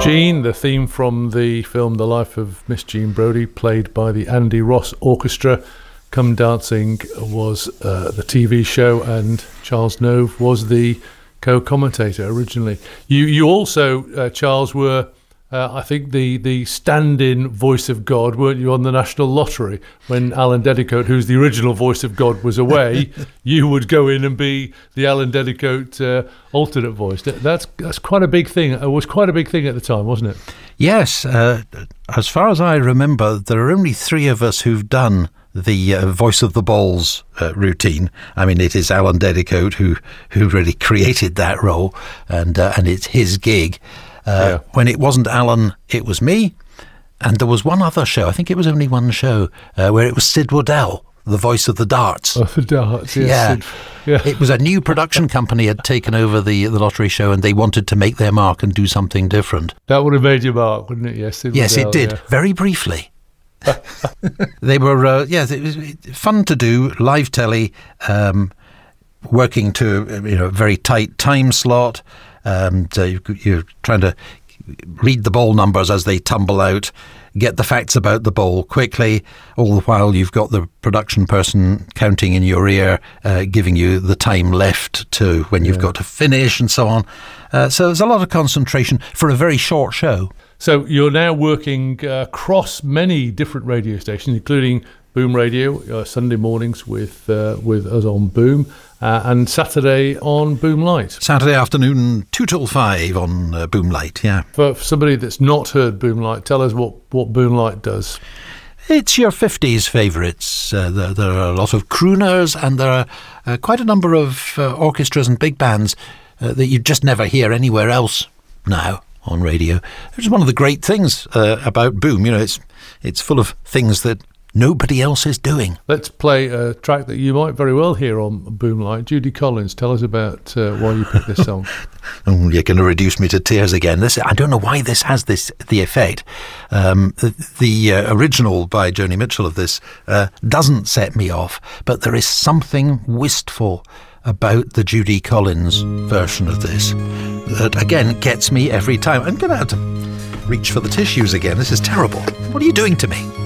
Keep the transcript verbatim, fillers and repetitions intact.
Jean, the theme from the film The Life of Miss Jean Brodie, played by the Andy Ross Orchestra. Come Dancing was uh, the T V show, and Charles Nove was the co-commentator originally. You you also, uh, Charles, were, uh, I think, the, the stand-in voice of God, weren't you, on the National Lottery? When Alan Dedicoat, who's the original voice of God, was away, you would go in and be the Alan Dedicoat uh, alternate voice. That's that's quite a big thing. It was quite a big thing at the time, wasn't it? Yes. Uh, as far as I remember, there are only three of us who've done the uh, Voice of the Balls uh, routine. I mean, it is Alan Dedicoat who who really created that role, and uh, and it's his gig. Uh, yeah. When it wasn't Alan, it was me, and there was one other show. I think it was only one show uh, where it was Sid Waddell, the voice of the Darts. Oh, the Darts, yes. Yeah. Sid. Yeah. It was a new production company had taken over the the lottery show, and they wanted to make their mark and do something different. That would have made your mark, wouldn't it? Yes, Sid yes, Waddell, it did. Yeah. Very briefly. They were, uh, yeah, it was fun to do, live telly, um, working to, you know, a very tight time slot. Um, so you, you're trying to read the ball numbers as they tumble out, get the facts about the ball quickly, all the while you've got the production person counting in your ear, uh, giving you the time left to when you've yeah. got to finish and so on. Uh, so there's a lot of concentration for a very short show. So you're now working uh, across many different radio stations, including Boom Radio, uh, Sunday mornings with uh, with us on Boom, uh, and Saturday on Boom Light. Saturday afternoon, two till five on uh, Boom Light, yeah. For, for somebody that's not heard Boom Light, tell us what, what Boom Light does. It's your fifties favourites. Uh, there, there are a lot of crooners, and there are uh, quite a number of uh, orchestras and big bands uh, that you just never hear anywhere else now on radio. Which is one of the great things uh, about Boom. You know, it's it's full of things that nobody else is doing. Let's play a track that you might very well hear on Boom Light. Judy Collins, tell us about uh, why you picked this song. Oh, you're going to reduce me to tears again. This, I don't know why this has this the effect. Um, the the uh, original by Joni Mitchell of this uh, doesn't set me off, but there is something wistful about the Judy Collins version of this that, again, gets me every time. I'm going to have to reach for the tissues again. This is terrible. What are you doing to me?